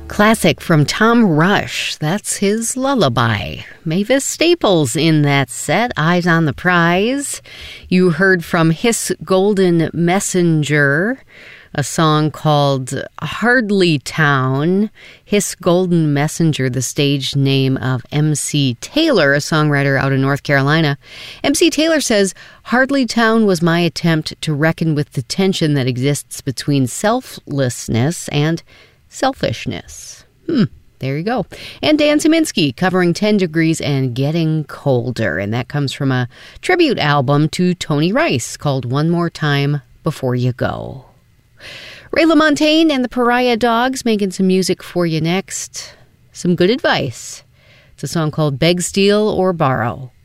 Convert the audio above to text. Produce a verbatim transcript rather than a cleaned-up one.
Classic from Tom Rush. That's his lullaby. Mavis Staples in that set. Eyes on the Prize. You heard from His Golden Messenger, a song called Hardly Town. His Golden Messenger, the stage name of M C Taylor, a songwriter out of North Carolina. M C Taylor says, Hardly Town was my attempt to reckon with the tension that exists between selflessness and selfishness. Hmm, there you go. And Dan Szymanski covering ten degrees and Getting Colder. And that comes from a tribute album to Tony Rice called One More Time Before You Go. Ray LaMontagne and the Pariah Dogs making some music for you next. Some good advice. It's a song called Beg, Steal, or Borrow.